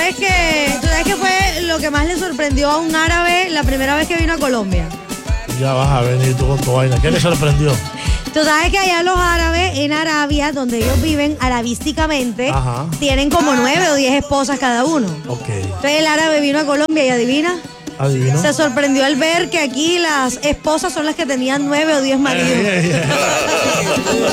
sabes qué fue lo que más le sorprendió a un árabe la primera vez que vino a Colombia? Ya vas a venir tú con tu vaina. ¿Qué le sorprendió? Tú sabes que allá los árabes en Arabia, donde ellos viven arabísticamente, tienen como 9 o 10 esposas cada uno. Ok. Entonces el árabe vino a Colombia y adivina. ¿Adivino? Se sorprendió al ver que aquí las esposas son las que tenían 9 o 10 maridos.